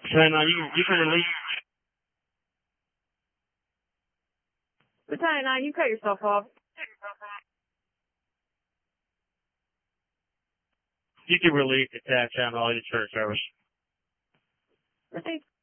Battalion 9, you can release. Battalion 9, you cut yourself off. You can release the tax on all your church service. Thanks.